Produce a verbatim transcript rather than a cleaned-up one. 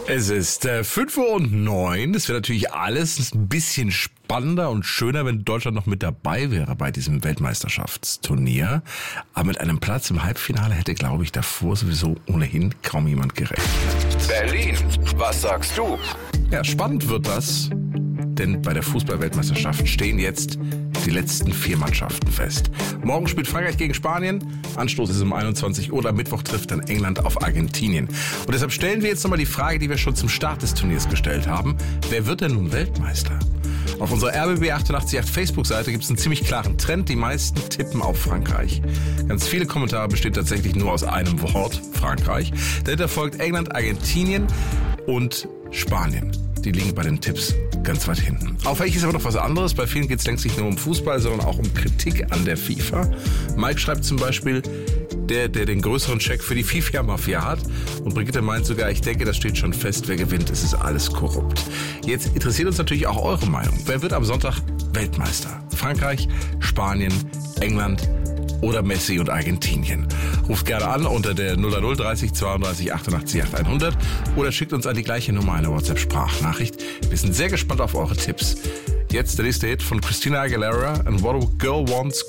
Es ist äh, fünf Uhr und neun. Das wäre natürlich alles ein bisschen spannender und schöner, wenn Deutschland noch mit dabei wäre bei diesem Weltmeisterschaftsturnier. Aber mit einem Platz im Halbfinale hätte, glaube ich, davor sowieso ohnehin kaum jemand gerechnet. Berlin, was sagst du? Ja, spannend wird das, denn bei der Fußball-Weltmeisterschaft stehen jetzt die letzten vier Mannschaften fest. Morgen spielt Frankreich gegen Spanien. Anstoß ist um einundzwanzig Uhr. Am Mittwoch trifft dann England auf Argentinien. Und deshalb stellen wir jetzt nochmal die Frage, die wir schon zum Start des Turniers gestellt haben. Wer wird denn nun Weltmeister? Auf unserer R B B achtundachtzig Punkt acht Facebook-Seite gibt es einen ziemlich klaren Trend. Die meisten tippen auf Frankreich. Ganz viele Kommentare bestehen tatsächlich nur aus einem Wort, Frankreich. Dahinter folgt England, Argentinien und Spanien. Die liegen bei den Tipps ganz weit hinten. Auffällig ist aber noch was anderes. Bei vielen geht es längst nicht nur um Fußball, sondern auch um Kritik an der FIFA. Mike schreibt zum Beispiel, der, der den größeren Check für die FIFA-Mafia hat. Und Brigitte meint sogar, ich denke, das steht schon fest, wer gewinnt. Es ist alles korrupt. Jetzt interessiert uns natürlich auch eure Meinung. Wer wird am Sonntag Weltmeister? Frankreich, Spanien, England oder Messi und Argentinien? Ruft gerne an unter der null null dreißig zweiunddreißig achtundachtzig acht hundert oder schickt uns an die gleiche Nummer eine WhatsApp-Sprachnachricht. Wir sind sehr gespannt auf eure Tipps. Jetzt der nächste Hit von Christina Aguilera and What a Girl Wants